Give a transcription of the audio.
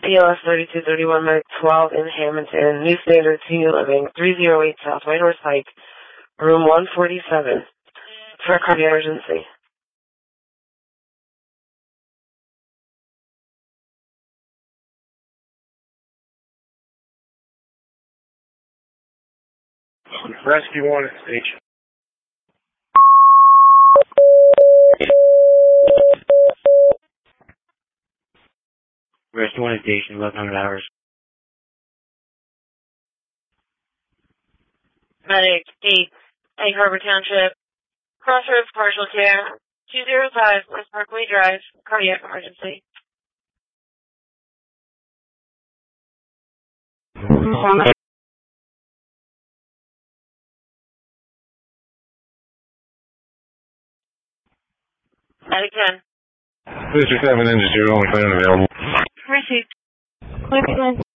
BLS 3231 Med 12 in Hamilton, New Standard Senior Living, 308 South Whitehorse Pike, room 147, for a cardiac emergency. Rescue 1 at station. Rescue 1 at station, 1100 hours. Medic 8, Egg Harbor Township, Crossroads Partial Care, 205 West Parkway Drive, cardiac emergency. Medic 10. Booster 7 into 0, only phone available. Received. Clear.